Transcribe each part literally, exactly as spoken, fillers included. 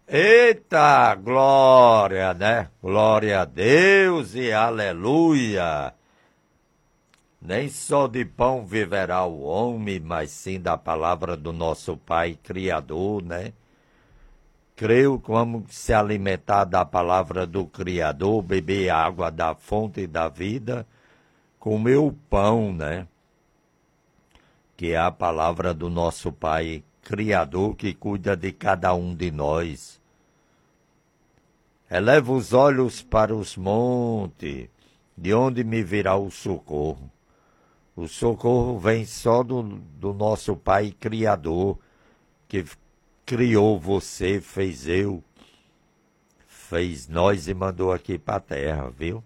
Eita, glória, né? Glória a Deus e aleluia. Nem só de pão viverá o homem, mas sim da palavra do nosso Pai Criador, né? Creio que vamos se alimentar da palavra do Criador, beber água da fonte da vida, comer o pão, né? Que é a palavra do nosso Pai Criador que cuida de cada um de nós. Eleva os olhos para os montes, de onde me virá o socorro. O socorro vem só do, do nosso Pai Criador, que criou você, fez eu, fez nós e mandou aqui para a terra, viu?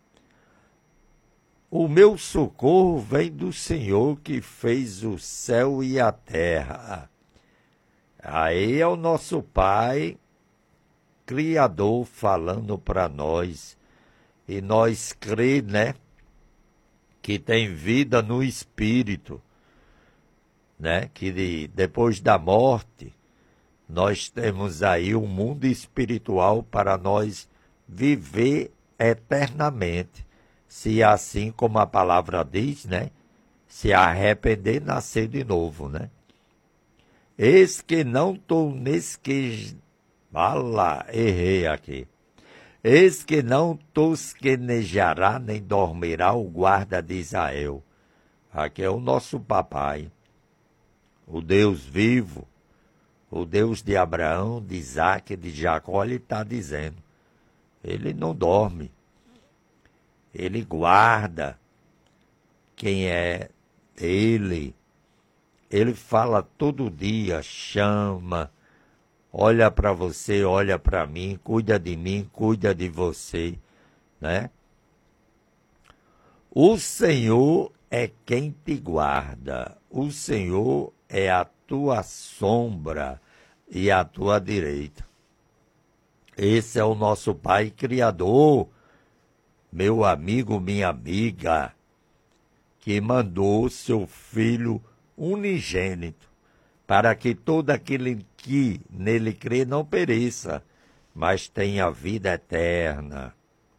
O meu socorro vem do Senhor que fez o céu e a terra. Aí é o nosso Pai Criador falando para nós. E nós crê, né? Que tem vida no Espírito, né? Que de, depois da morte, nós temos aí um mundo espiritual para nós viver eternamente. Se assim como a palavra diz, né? Se arrepender, nascer de novo, né? Eis que não estou nesse que... Ala, errei aqui. Eis que não tosquenejará nem dormirá o guarda de Israel. Aqui é o nosso papai, o Deus vivo, o Deus de Abraão, de Isaac, de Jacó. Ele está dizendo, ele não dorme, ele guarda quem é ele. Ele fala todo dia, chama, olha para você, olha para mim, cuida de mim, cuida de você, né? O Senhor é quem te guarda, o Senhor é a tua sombra e a tua direita. Esse é o nosso Pai Criador, meu amigo, minha amiga, que mandou seu Filho unigênito, para que todo aquele que nele crê não pereça, mas tenha vida eterna.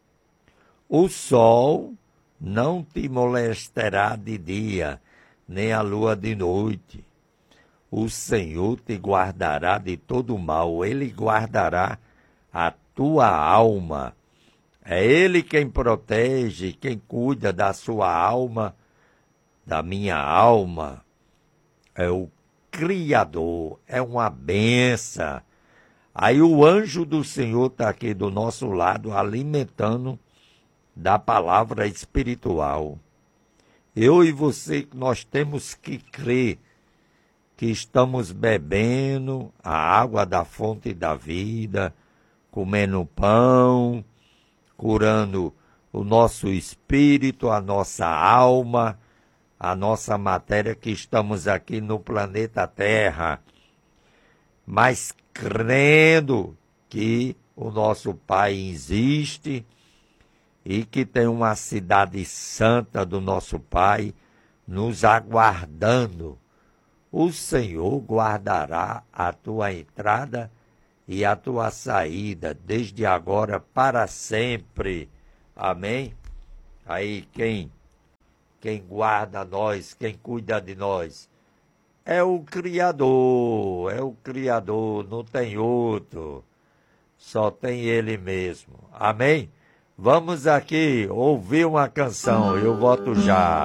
O sol não te molestará de dia, nem a lua de noite. O Senhor te guardará de todo mal, Ele guardará a tua alma. É Ele quem protege, quem cuida da sua alma, da minha alma. É o Criador, é uma benção. Aí o anjo do Senhor está aqui do nosso lado, alimentando da palavra espiritual. Eu e você, nós temos que crer que estamos bebendo a água da fonte da vida, comendo pão, curando o nosso espírito, a nossa alma, a nossa matéria, que estamos aqui no planeta Terra, mas crendo que o nosso Pai existe e que tem uma cidade santa do nosso Pai nos aguardando. O Senhor guardará a tua entrada e a tua saída, desde agora para sempre. Amém? Aí quem... Quem guarda nós, quem cuida de nós, é o Criador, é o Criador, não tem outro, só tem Ele mesmo. Amém? Vamos aqui ouvir uma canção, eu volto já.